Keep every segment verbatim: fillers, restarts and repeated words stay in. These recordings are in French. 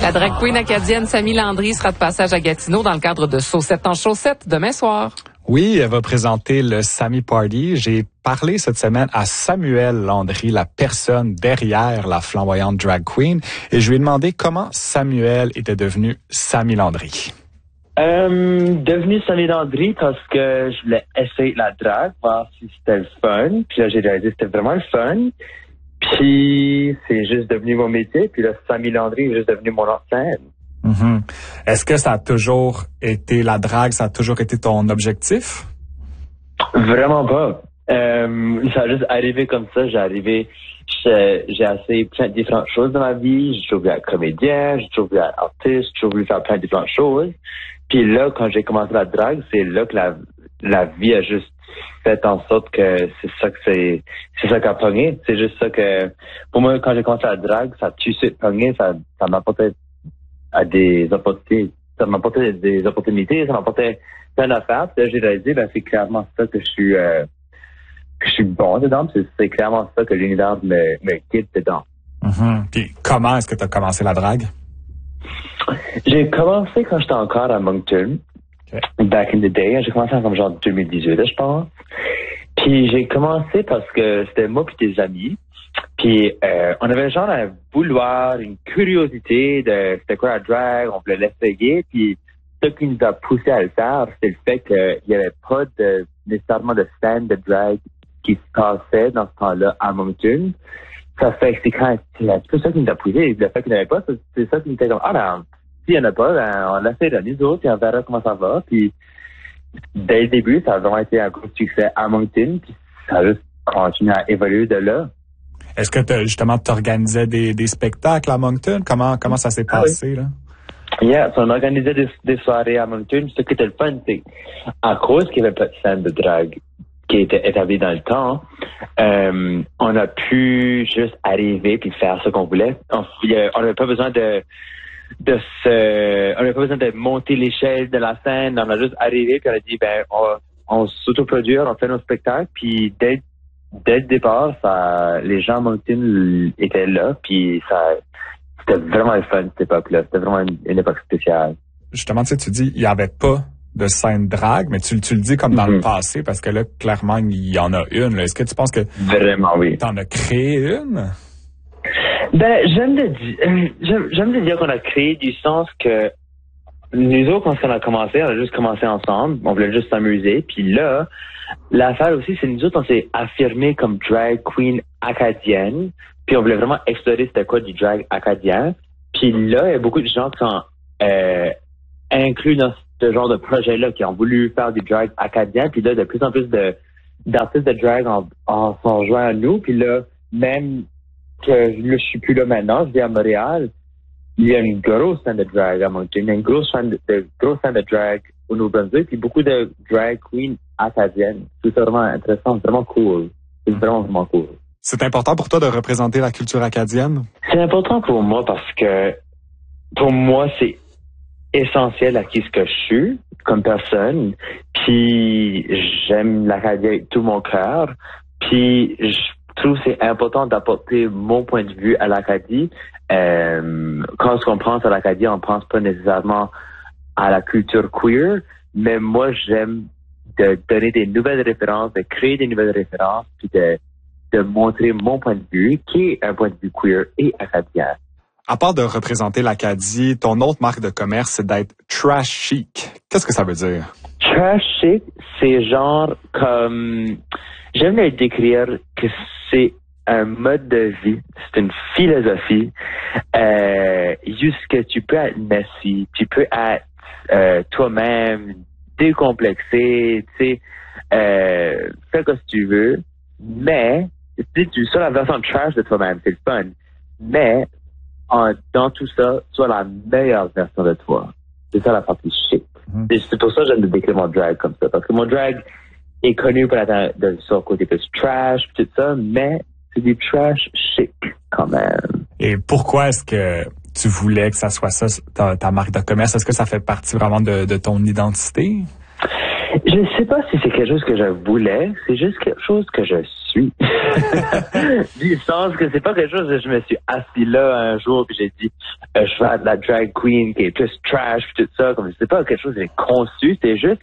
La drag queen acadienne Sammy Landry sera de passage à Gatineau dans le cadre de Saucettes en chaussettes demain soir. Oui, elle va présenter le Sammy Party. J'ai parlé cette semaine à Samuel Landry, la personne derrière la flamboyante drag queen, et je lui ai demandé comment Samuel était devenu Sammy Landry. Euh, devenu Sammy Landry parce que je voulais essayer la drag, voir si c'était le fun. Puis là, j'ai réalisé que c'était vraiment le fun. Puis c'est juste devenu mon métier. Puis là, Sammy Landry est juste devenu mon nom de scène. Mm-hmm. Est-ce que ça a toujours été la drague, ça a toujours été ton objectif? Vraiment pas. Euh, ça a juste arrivé comme ça. J'ai arrivé, j'ai, j'ai essayé plein de différentes choses dans ma vie. J'ai toujours voulu être comédien, j'ai toujours voulu être artiste, j'ai toujours voulu faire plein de différentes choses. Puis là, quand j'ai commencé la drague, c'est là que la, la vie a juste fait en sorte que c'est ça que c'est, c'est ça qui a pogné. C'est juste ça que, pour moi, quand j'ai commencé la drague, ça a tout de suite pogné, ça, ça m'apportait à des opportunités, ça m'apportait des opportunités, ça m'apportait plein d'affaires. Puis là, j'ai réalisé, ben, c'est clairement ça que je suis, euh, que je suis bon dedans. C'est, c'est clairement ça que l'univers me, me guide dedans. Mm-hmm. Puis comment est-ce que tu as commencé la drague? J'ai commencé quand j'étais encore à Moncton. Okay. Back in the day. J'ai commencé en comme genre deux mille dix-huit, je pense. Puis j'ai commencé parce que c'était moi puis des amis. Puis euh, on avait genre un vouloir, une curiosité de c'était quoi la drag, on voulait l'essayer. Puis ce qui nous a poussé à le faire, c'est le fait qu'il n'y avait pas de nécessairement de scène de drag qui se passait dans ce temps-là à Moncton. Ça fait que c'est quand c'est un peu ça qui nous a poussé. Le fait qu'il n'y en avait pas, c'est ça qui nous était comme ah ben s'il n'y en a pas, ben, on l'essaie de nous autres et on verra comment ça va. Puis dès le début, ça a vraiment été un gros succès à Moncton. Puis ça a juste continué à évoluer de là. Est-ce que t'as, justement tu organisais des, des spectacles à Moncton? Comment comment ça s'est ah passé oui. là? Yeah, on organisait des, des soirées à Moncton. Ce qui était le fun, c'est à cause qu'il n'y avait pas de scène de drague qui était établie dans le temps, euh, on a pu juste arriver puis faire ce qu'on voulait. On n'avait pas besoin de de se, on n'avait pas besoin de monter l'échelle de la scène. On a juste arrivé puis on a dit ben on, on s'autoproduit, on fait nos spectacles puis dès dès le départ, ça, les gens à Moncton étaient là puis ça, c'était vraiment le fun cette époque-là. C'était vraiment une, une époque spéciale. Justement, tu sais, tu dis il y avait pas de scène drague, mais tu, tu le dis comme dans mm-hmm. le passé, parce que là, clairement, il y en a une. Là. Est-ce que tu penses que vraiment oui. t'en as créé une? Ben, j'aime le dire, j'aime, j'aime le dire qu'on a créé du sens que nous autres, quand on a commencé, on a juste commencé ensemble, on voulait juste s'amuser, puis là, l'affaire aussi, c'est nous autres, on s'est affirmés comme drag queen acadienne, puis on voulait vraiment explorer c'était quoi du drag acadien, puis là, il y a beaucoup de gens qui sont euh, inclus dans ce genre de projet-là, qui ont voulu faire du drag acadien, puis là, de plus en plus de d'artistes de drag en, en sont rejoints à nous, puis là, même que là, je suis plus là maintenant, je vis à Montréal, il y a une grosse scène de drag à Moncton, il y a une grosse scène de, de, grosse scène de drag au Nouveau-Brunswick, puis beaucoup de drag queens acadiennes. C'est vraiment intéressant, vraiment cool. C'est vraiment, vraiment cool. C'est important pour toi de représenter la culture acadienne? C'est important pour moi parce que, pour moi, c'est essentiel à qui ce que je suis comme personne, puis j'aime l'Acadie avec tout mon cœur, puis je trouve que c'est important d'apporter mon point de vue à l'Acadie. Euh, quand on pense à l'Acadie, on pense pas nécessairement à la culture queer, mais moi j'aime de donner des nouvelles références, de créer des nouvelles références, puis de, de montrer mon point de vue, qui est un point de vue queer et acadien. À part de représenter l'Acadie, ton autre marque de commerce, c'est d'être trash chic. Qu'est-ce que ça veut dire? Trash chic, c'est genre comme... J'aime le décrire que c'est un mode de vie, c'est une philosophie, euh, juste que tu peux être messy, tu peux être euh, toi-même, décomplexé, tu sais, euh, fais ce que tu veux, mais si tu sois la version trash de toi-même, c'est le fun, mais en, dans tout ça, sois la meilleure version de toi. C'est ça la partie chic. Mm. Et c'est pour ça que j'aime décrire mon drag comme ça, parce que mon drag est connu pour être de son côté plus trash, tout ça, mais c'est du trash chic quand même. Et pourquoi est-ce que tu voulais que ça soit ça, ta, ta marque de commerce? Est-ce que ça fait partie vraiment de, de ton identité? Je ne sais pas si c'est quelque chose que je voulais, c'est juste quelque chose que je suis. Du sens que c'est pas quelque chose que je me suis assis là un jour puis j'ai dit euh, je vais faire de la drag queen qui est plus trash puis tout ça. Comme c'est pas quelque chose que j'ai conçu, c'est juste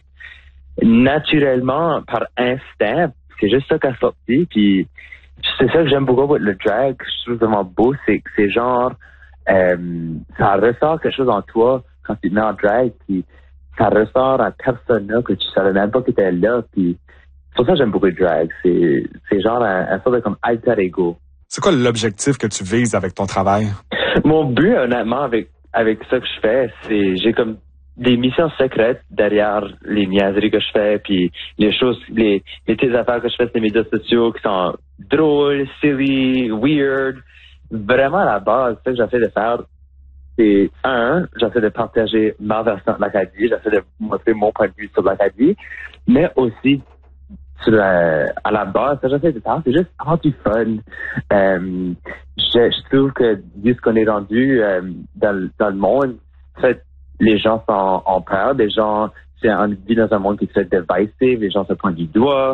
naturellement par instinct. C'est juste ça qui a sorti puis c'est ça que j'aime beaucoup avec le drag. Je trouve vraiment beau, c'est que c'est genre euh, ça ressort quelque chose en toi quand tu te mets en drag puis ça ressort un persona que tu savais même pas que t'étais là puis c'est pour ça que j'aime beaucoup le drag. C'est, c'est genre un, un sorte de comme alter ego. C'est quoi l'objectif que tu vises avec ton travail? Mon but, honnêtement, avec, avec ça que je fais, c'est, j'ai comme des missions secrètes derrière les niaiseries que je fais, puis les choses, les, les petites affaires que je fais sur les médias sociaux qui sont drôles, silly, weird. Vraiment, à la base, ce que j'essaie de faire, c'est, un, j'essaie de partager ma version de l'Acadie, j'essaie de montrer mon point de vue sur l'Acadie, mais aussi, Sur la, à la base, ça j'essaie de faire, c'est juste avoir du fun. Euh, je, je trouve que vu ce qu'on est rendu euh, dans, dans le monde, en fait, les gens sont en peur, les gens, c'est on vit dans un monde qui est divisive, les gens se pointent du doigt.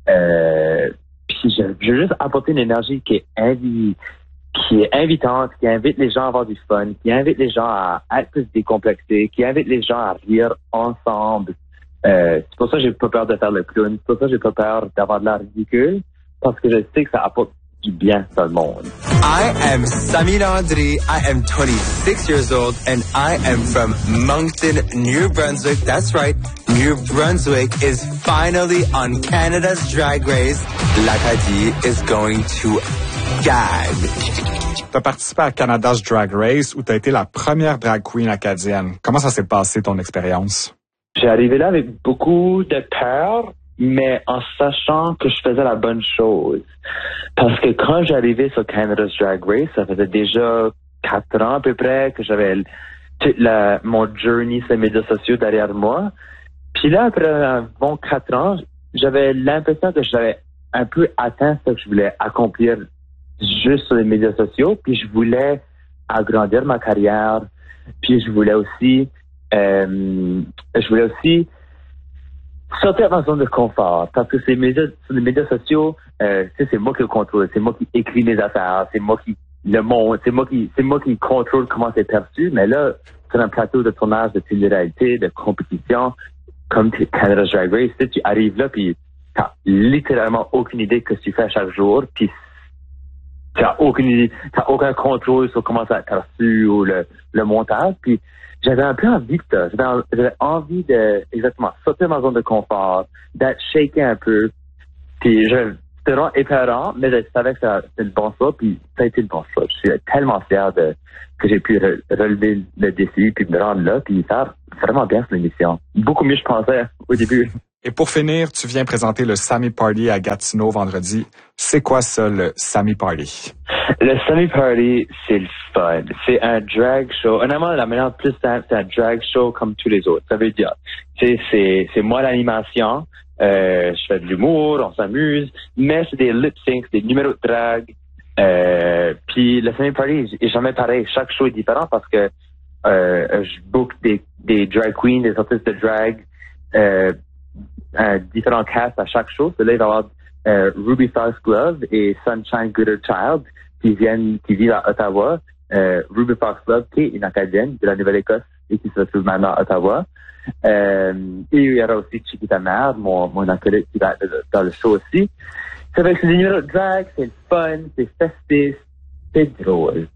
Euh, puis je, je veux juste apporter une énergie qui est invi, qui est invitante, qui invite les gens à avoir du fun, qui invite les gens à être plus décomplexés, qui invite les gens à rire ensemble. Euh, c'est pour ça que j'ai pas peur de faire le clown. C'est pour ça que j'ai pas peur d'avoir de l'air ridicule. Parce que je sais que ça apporte du bien dans le monde. I am Sami Landry. I am twenty-six years old and I am from Moncton, New Brunswick. That's right. New Brunswick is finally on Canada's Drag Race. L'Acadie is going to gag. Tu as participé à Canada's Drag Race où tu as été la première drag queen acadienne. Comment ça s'est passé ton expérience? J'ai arrivé là avec beaucoup de peur, mais en sachant que je faisais la bonne chose. Parce que quand j'arrivais sur Canada's Drag Race, ça faisait déjà quatre ans à peu près que j'avais toute la, mon journey sur les médias sociaux derrière moi. Puis là, après un bon quatre ans, j'avais l'impression que j'avais un peu atteint ce que je voulais accomplir juste sur les médias sociaux. Puis je voulais agrandir ma carrière. Puis je voulais aussi Euh, je voulais aussi sortir de ma zone de confort parce que ces médias, sur les médias sociaux, euh, tu sais, c'est moi qui le contrôle, c'est moi qui écris mes affaires, c'est moi qui le montre, c'est moi qui, c'est moi qui contrôle comment c'est perçu. Mais là, sur un plateau de tournage de télé-réalité, de compétition, comme Canada's Drag Race, tu sais, tu arrives là puis t'as littéralement aucune idée de ce que tu fais chaque jour, puis t'as aucune idée, t'as aucun contrôle sur comment ça est perçu ou le, le montage, puis j'avais un peu envie de ça. J'avais, j'avais envie de, exactement, sortir de ma zone de confort, d'être shaké un peu. Puis, je, c'était vraiment épeurant, mais je savais que c'était le bon choix, puis ça a été le bon choix. Je suis tellement fier de, que j'ai pu re, relever le défi, puis me rendre là, puis faire vraiment bien cette émission. Beaucoup mieux, je pensais, au début. Et pour finir, tu viens présenter le Sami Party à Gatineau vendredi. C'est quoi ça, le Sami Party? Le Sami Party, c'est le fun. C'est un drag show. Honnêtement, la manière plus simple, c'est un drag show comme tous les autres. Ça veut dire, c'est, c'est, c'est moi l'animation. Euh, je fais de l'humour, on s'amuse. Mais c'est des lip syncs, des numéros de drag. Euh, puis le Sami Party est jamais pareil. Chaque show est différent parce que euh, je book des, des drag queens, des artistes de drag. Euh, un différent cast à chaque show. Là, il va y avoir euh, Ruby Foxglove et Sunshine Glitter Child qui viennent, qui vivent à Ottawa. Euh, Ruby Foxglove, qui est une Acadienne de la Nouvelle-Écosse et qui se retrouve maintenant à Ottawa. Euh, et il y aura aussi Chiquita Mère, mon, mon acolyte qui va être dans le show aussi. Ça fait que c'est des numéros de drag, c'est le fun, c'est festif, c'est drôle.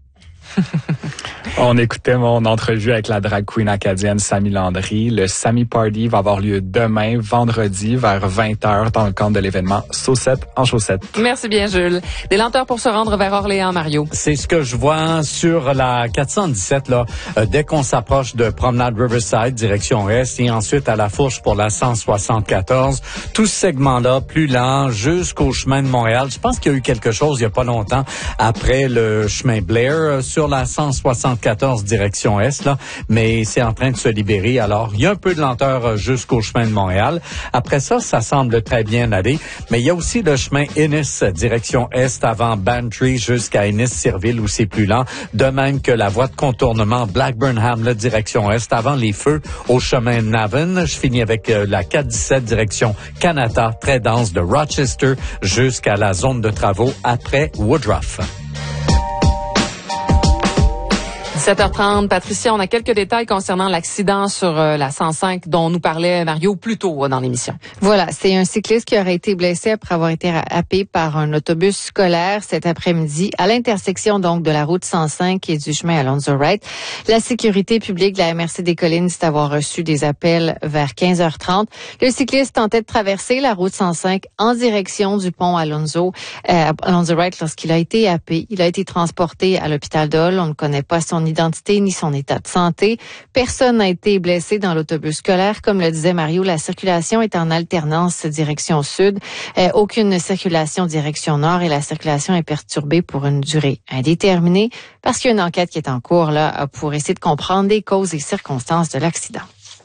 On écoutait mon entrevue avec la drag queen acadienne Sami Landry. Le Sami Party va avoir lieu demain, vendredi, vers vingt heures dans le cadre de l'événement Saucette en chaussettes. Merci bien, Jules. Des lenteurs pour se rendre vers Orléans, Mario. C'est ce que je vois sur la quatre cent dix-sept, là, euh, dès qu'on s'approche de Promenade Riverside, direction Est, et ensuite à la fourche pour la cent soixante-quatorze. Tout ce segment-là, plus lent, jusqu'au chemin de Montréal. Je pense qu'il y a eu quelque chose il y a pas longtemps, après le chemin Blair, euh, sur la cent soixante-quatorze. soixante-quatorze direction Est, là, mais c'est en train de se libérer. Alors, il y a un peu de lenteur jusqu'au chemin de Montréal. Après ça, ça semble très bien aller, mais il y a aussi le chemin Ennis, direction Est, avant Bantry jusqu'à Ennis-Sirville, où c'est plus lent. De même que la voie de contournement Blackburn-Hamlet, direction Est, avant les feux au chemin Navan. Je finis avec euh, la quatre dix-sept, direction Canada, très dense de Rochester jusqu'à la zone de travaux après Woodruff. dix-sept heures trente, Patricia, on a quelques détails concernant l'accident sur euh, la cent cinq dont nous parlait Mario plus tôt euh, dans l'émission. Voilà, c'est un cycliste qui aurait été blessé après avoir été happé par un autobus scolaire cet après-midi à l'intersection donc de la route cent cinq et du chemin Alonzo Wright. La sécurité publique de la M R C des Collines dit avoir reçu des appels vers quinze heures trente. Le cycliste tentait de traverser la route cent cinq en direction du pont Alonzo, euh, Alonzo Wright lorsqu'il a été happé. Il a été transporté à l'hôpital d'Hull. On ne connaît pas son identité ni son état de santé. Personne n'a été blessé dans l'autobus scolaire. Comme le disait Mario, la circulation est en alternance direction sud. Euh, aucune circulation direction nord et la circulation est perturbée pour une durée indéterminée parce qu'il y a une enquête qui est en cours là pour essayer de comprendre les causes et circonstances de l'accident.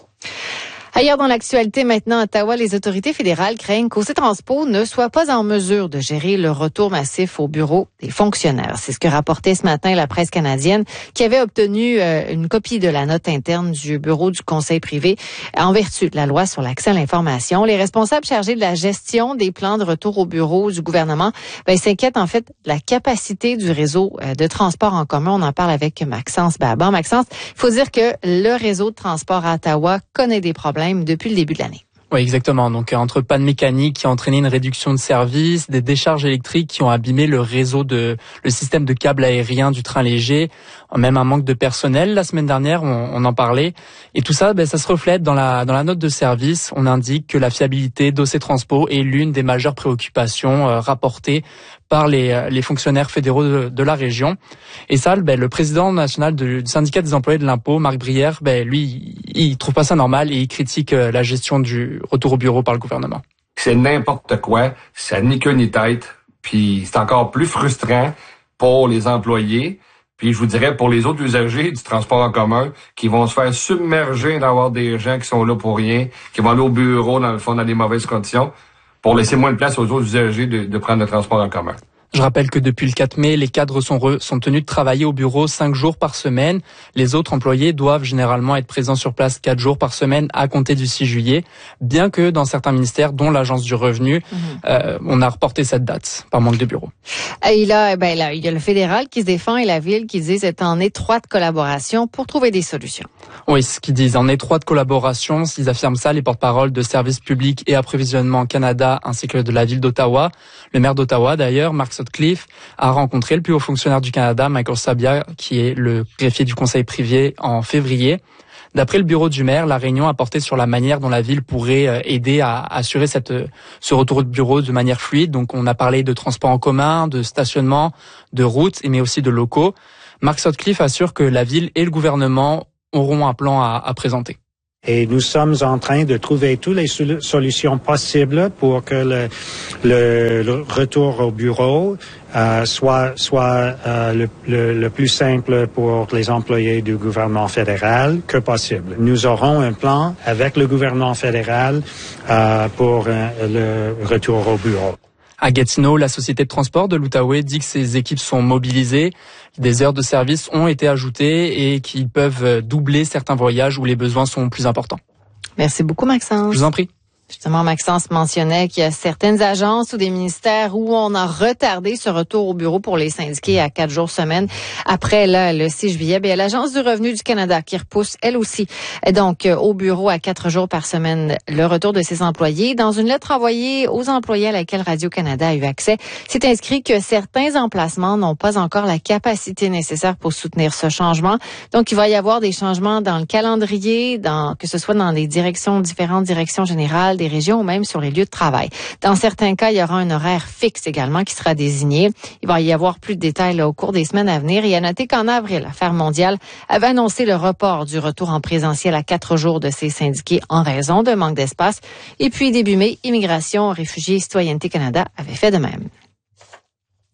Ailleurs dans l'actualité, maintenant à Ottawa, les autorités fédérales craignent qu'O C Transpo ne soit pas en mesure de gérer le retour massif au bureau des fonctionnaires. C'est ce que rapportait ce matin la presse canadienne, qui avait obtenu euh, une copie de la note interne du bureau du conseil privé en vertu de la loi sur l'accès à l'information. Les responsables chargés de la gestion des plans de retour au bureau du gouvernement ben, s'inquiètent en fait de la capacité du réseau euh, de transport en commun. On en parle avec Maxence Baban. Maxence, il faut dire que le réseau de transport à Ottawa connaît des problèmes depuis le début de l'année. Oui, exactement. Donc, entre panne mécanique qui a entraîné une réduction de service, des décharges électriques qui ont abîmé le réseau de, le système de câbles aériens du train léger, même un manque de personnel. La semaine dernière, on, on en parlait. Et tout ça, ben, ça se reflète dans la, dans la note de service. On indique que la fiabilité d'O C Transpo est l'une des majeures préoccupations euh, rapportées par les, les fonctionnaires fédéraux de, de la région. Et ça, ben, le président national du, du syndicat des employés de l'impôt, Marc Brière, ben, lui, il, il trouve pas ça normal et il critique euh, la gestion du retour au bureau par le gouvernement. C'est n'importe quoi, ça n'a ni queue ni tête, puis c'est encore plus frustrant pour les employés, puis je vous dirais pour les autres usagers du transport en commun qui vont se faire submerger d'avoir des gens qui sont là pour rien, qui vont aller au bureau dans le fond dans des mauvaises conditions, pour laisser moins de place aux autres usagers de, de prendre le transport en commun. Je rappelle que depuis le quatre mai, les cadres sont, re, sont tenus de travailler au bureau cinq jours par semaine. Les autres employés doivent généralement être présents sur place quatre jours par semaine à compter du six juillet, bien que dans certains ministères, dont l'Agence du revenu, mmh. euh, on a reporté cette date par manque de bureaux. Et là, ben là, il y a le fédéral qui se défend et la ville qui disent être en étroite collaboration pour trouver des solutions. Oui, ce qu'ils disent, en étroite collaboration, ils affirment ça, les porte-paroles de Services publics et approvisionnement Canada ainsi que de la ville d'Ottawa. Le maire d'Ottawa, d'ailleurs, Mark Sutcliffe, a rencontré le plus haut fonctionnaire du Canada, Michael Sabia, qui est le greffier du conseil privé, en février. D'après le bureau du maire, la réunion a porté sur la manière dont la ville pourrait aider à assurer cette, ce retour de bureau de manière fluide. Donc, on a parlé de transport en commun, de stationnement, de routes, mais aussi de locaux. Mark Sutcliffe assure que la ville et le gouvernement auront un plan à, à présenter. Et nous sommes en train de trouver toutes les solutions possibles pour que le, le, le retour au bureau euh, soit, soit euh, le, le, le plus simple pour les employés du gouvernement fédéral que possible. Nous aurons un plan avec le gouvernement fédéral euh, pour euh, le retour au bureau. À Gatineau, la société de transport de l'Outaouais dit que ses équipes sont mobilisées. Des heures de service ont été ajoutées et qu'ils peuvent doubler certains voyages où les besoins sont plus importants. Merci beaucoup, Maxence. Je vous en prie. Justement, Maxence mentionnait qu'il y a certaines agences ou des ministères où on a retardé ce retour au bureau pour les syndiqués à quatre jours semaine. Après là, le six juillet, bien, l'Agence du revenu du Canada qui repousse, elle aussi, donc au bureau à quatre jours par semaine, le retour de ses employés. Dans une lettre envoyée aux employés à laquelle Radio-Canada a eu accès, c'est inscrit que certains emplacements n'ont pas encore la capacité nécessaire pour soutenir ce changement. Donc, il va y avoir des changements dans le calendrier, dans, que ce soit dans les directions, différentes directions générales, des régions ou même sur les lieux de travail. Dans certains cas, il y aura un horaire fixe également qui sera désigné. Il va y avoir plus de détails là, au cours des semaines à venir. Et à noter qu'en avril, Affaires mondiales avait annoncé le report du retour en présentiel à quatre jours de ses syndiqués en raison d'un manque d'espace. Et puis, début mai, Immigration, Réfugiés, Citoyenneté Canada avait fait de même.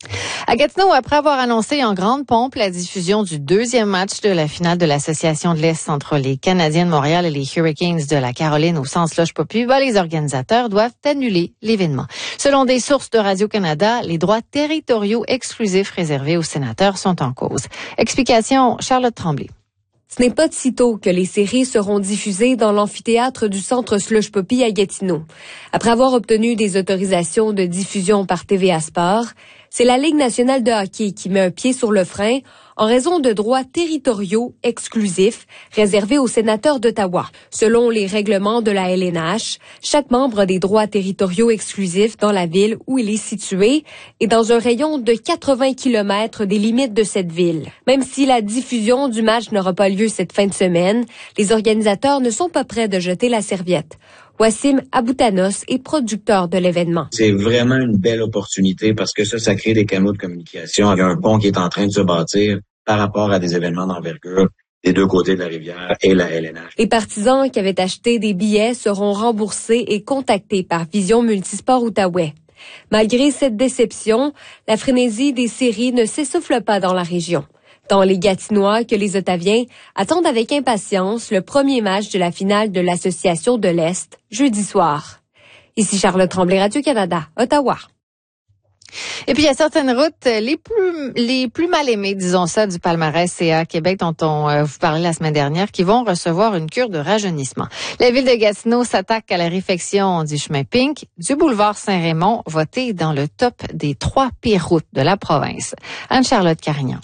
À Gatineau, après avoir annoncé en grande pompe la diffusion du deuxième match de la finale de l'Association de l'Est entre les Canadiens de Montréal et les Hurricanes de la Caroline au Centre Loge Popu, ben, les organisateurs doivent annuler l'événement. Selon des sources de Radio-Canada, les droits territoriaux exclusifs réservés aux sénateurs sont en cause. Explication, Charlotte Tremblay. Ce n'est pas de sitôt que les séries seront diffusées dans l'amphithéâtre du Centre Slush Poppy à Gatineau. Après avoir obtenu des autorisations de diffusion par T V A Sport, c'est la Ligue nationale de hockey qui met un pied sur le frein en raison de droits territoriaux exclusifs réservés aux sénateurs d'Ottawa. Selon les règlements de la L N H, chaque membre a des droits territoriaux exclusifs dans la ville où il est situé et dans un rayon de quatre-vingts kilomètres des limites de cette ville. Même si la diffusion du match n'aura pas lieu cette fin de semaine, les organisateurs ne sont pas prêts de jeter la serviette. Wassim Aboutanos est producteur de l'événement. C'est vraiment une belle opportunité parce que ça, ça crée des canaux de communication. Il y a un pont qui est en train de se bâtir par rapport à des événements d'envergure des deux côtés de la rivière et la L N H. Les partisans qui avaient acheté des billets seront remboursés et contactés par Vision Multisport Outaouais. Malgré cette déception, la frénésie des séries ne s'essouffle pas dans la région. Tant les Gatinois que les Ottaviens attendent avec impatience le premier match de la finale de l'Association de l'Est, jeudi soir. Ici Charlotte Tremblay, Radio-Canada, Ottawa. Et puis, il y a certaines routes les plus les plus mal aimées, disons ça, du palmarès C A Québec dont on euh, vous parlait la semaine dernière, qui vont recevoir une cure de rajeunissement. La ville de Gatineau s'attaque à la réfection du chemin Pink, du boulevard Saint-Raymond, voté dans le top des trois pires routes de la province. Anne-Charlotte Carignan.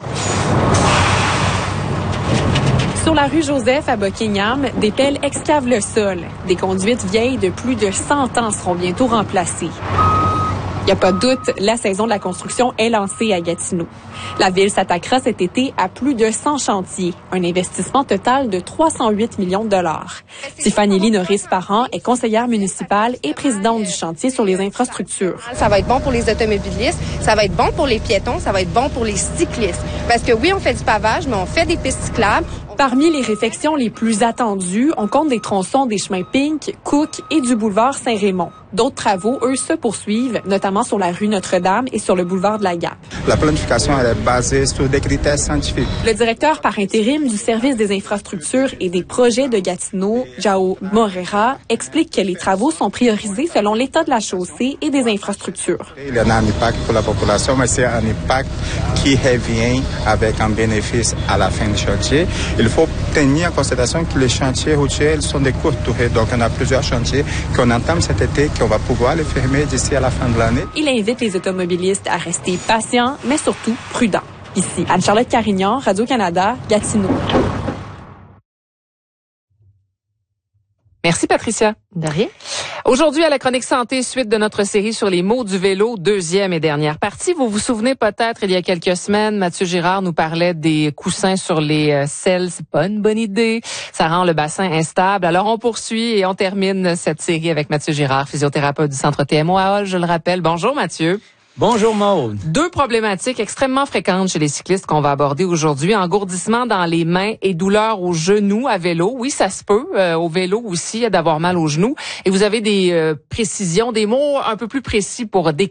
Sur la rue Joseph à Buckingham, des pelles excavent le sol. Des conduites vieilles de plus de cent ans seront bientôt remplacées. Il n'y a pas de doute, la saison de la construction est lancée à Gatineau. La ville s'attaquera cet été à plus de cent chantiers, un investissement total de trois cent huit millions de dollars. Tiffany Norris-Parent est conseillère municipale et présidente du chantier sur les infrastructures. Ça va être bon pour les automobilistes, ça va être bon pour les piétons, ça va être bon pour les cyclistes. Parce que oui, on fait du pavage, mais on fait des pistes cyclables. Parmi les réfections les plus attendues, on compte des tronçons des chemins Pink, Cook et du boulevard Saint-Raymond. D'autres travaux, eux, se poursuivent, notamment sur la rue Notre-Dame et sur le boulevard de la Gap. La planification elle est basée sur des critères scientifiques. Le directeur par intérim du service des infrastructures et des projets de Gatineau, Jao Morera, explique que les travaux sont priorisés selon l'état de la chaussée et des infrastructures. Il y en a un impact pour la population, mais c'est un impact qui revient avec un bénéfice à la fin du chantier. Il faut tenir en considération que les chantiers routiers sont de courte durée. Donc, on a plusieurs chantiers qu'on entame cet été, qu'on va pouvoir les fermer d'ici à la fin de l'année. Il invite les automobilistes à rester patients, mais surtout prudents. Ici, Anne-Charlotte Carignan, Radio-Canada, Gatineau. Merci, Patricia. De rien. Aujourd'hui, à la chronique santé, suite de notre série sur les maux du vélo, deuxième et dernière partie. Vous vous souvenez peut-être, il y a quelques semaines, Mathieu Girard nous parlait des coussins sur les euh, selles. C'est pas une bonne idée. Ça rend le bassin instable. Alors, on poursuit et on termine cette série avec Mathieu Girard, physiothérapeute du Centre T M O à Hall, je le rappelle. Bonjour, Mathieu. Bonjour Maude. Deux problématiques extrêmement fréquentes chez les cyclistes qu'on va aborder aujourd'hui. Engourdissement dans les mains et douleur aux genoux à vélo. Oui, ça se peut, euh, au vélo aussi, d'avoir mal aux genoux. Et vous avez des euh, précisions, des mots un peu plus précis pour décrire